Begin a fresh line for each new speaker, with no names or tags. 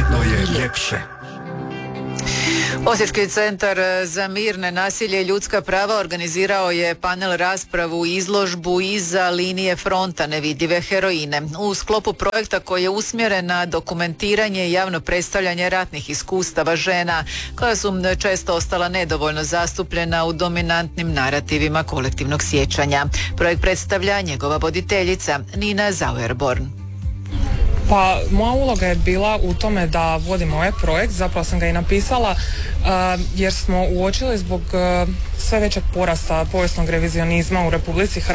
zajedno je ljepše.
Osječki centar za mir, nenasilje i ljudska prava organizirao je panel raspravu i izložbu iza linije fronta nevidljive heroine. U sklopu projekta koji je usmjeren na dokumentiranje i javno predstavljanje ratnih iskustava žena koja su često ostala nedovoljno zastupljena u dominantnim narativima kolektivnog sjećanja. Projekt predstavlja njegova voditeljica Nina Zauerborn.
Pa moja uloga je bila u tome da vodim ovaj projekt, zapravo sam ga i napisala jer smo uočili zbog sve većeg porasta povijesnog revizionizma u Republici Hrvatskoj